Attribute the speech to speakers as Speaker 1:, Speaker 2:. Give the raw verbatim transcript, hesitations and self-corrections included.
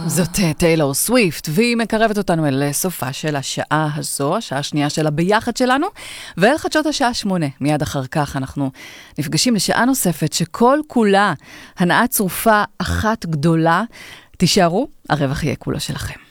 Speaker 1: זאת טיילור סוויפט, והיא מקרבת אותנו אל סופה של השעה הזו, השעה השנייה שלה ביחד שלנו, ואל חדשות השעה שמונה. מיד אחר כך אנחנו נפגשים לשעה נוספת שכל כולה הנאה צרופה אחת גדולה. תישארו, הרווח יהיה כולו שלכם.